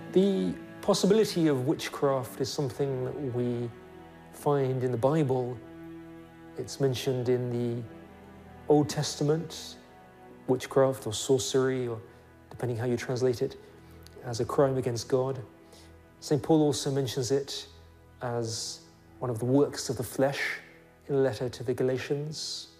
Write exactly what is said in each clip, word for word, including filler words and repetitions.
The possibility of witchcraft is something that we find in the Bible. It's mentioned in the Old Testament, witchcraft or sorcery, or depending how you translate it, as a crime against God. Saint Paul also mentions it as one of the works of the flesh in a letter to the Galatians.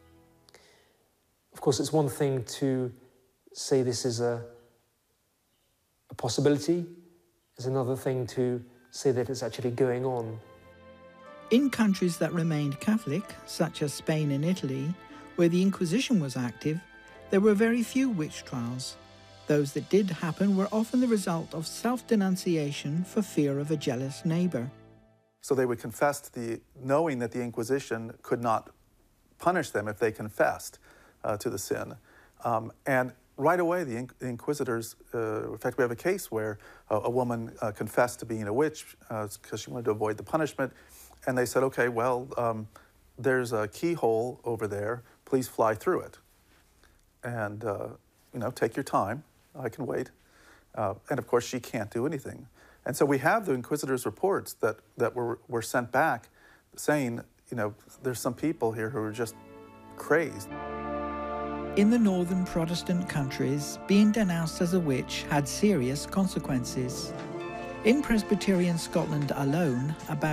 Of course, it's one thing to say this is a, a possibility. It's another thing to say that it's actually going on. In countries that remained Catholic, such as Spain and Italy, where the Inquisition was active, there were very few witch trials. Those that did happen were often the result of self-denunciation for fear of a jealous neighbour. So they would confess to the, knowing that the Inquisition could not punish them if they confessed uh, to the sin. Um, and right away, the, in the inquisitors, uh, in fact, we have a case where a, a woman uh, confessed to being a witch because uh, she wanted to avoid the punishment. And they said, okay, well, um, there's a keyhole over there. Please fly through it. And, uh, you know, take your time. I can wait. Uh, and, of course, she can't do anything. And so we have the inquisitors' reports that, that were, were sent back saying, you know, there's some people here who are just crazed. In the northern Protestant countries, being denounced as a witch had serious consequences. In Presbyterian Scotland alone, about